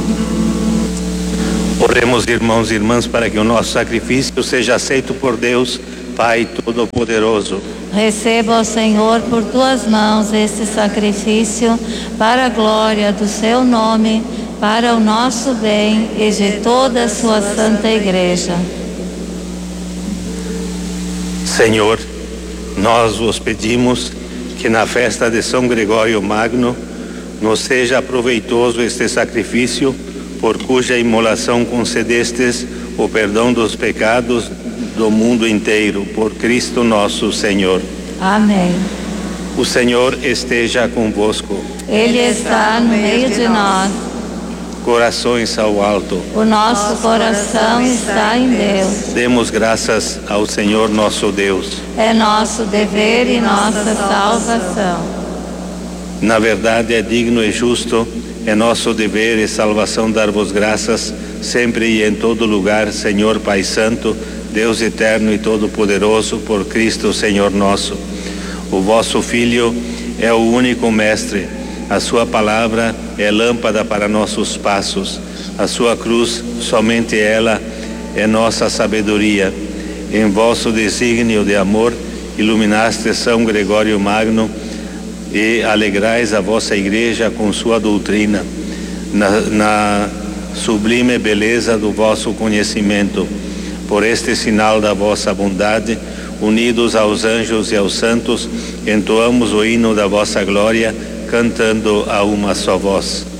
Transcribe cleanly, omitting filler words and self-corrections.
Oremos, irmãos e irmãs, para que o nosso sacrifício seja aceito por Deus, Pai Todo-Poderoso. Receba, ó Senhor, por tuas mãos este sacrifício, para a glória do seu nome, para o nosso bem e de toda a sua santa igreja. Senhor, nós vos pedimos que na festa de São Gregório Magno nos seja proveitoso este sacrifício, por cuja imolação concedestes o perdão dos pecados do mundo inteiro, por Cristo nosso Senhor. Amém. O Senhor esteja convosco. Ele está no meio de nós. Corações ao alto. O nosso coração está em Deus. Demos graças ao Senhor nosso Deus. É nosso dever e nossa salvação. Na verdade, é digno e justo, é nosso dever e salvação dar-vos graças, sempre e em todo lugar, Senhor Pai Santo, Deus eterno e todo-poderoso, por Cristo Senhor nosso. O vosso Filho é o único Mestre, a sua palavra é lâmpada para nossos passos, a sua cruz, somente ela, é nossa sabedoria. Em vosso desígnio de amor, iluminaste São Gregório Magno e alegrais a vossa igreja com sua doutrina, na sublime beleza do vosso conhecimento. Por este sinal da vossa bondade, unidos aos anjos e aos santos, entoamos o hino da vossa glória, cantando a uma só voz.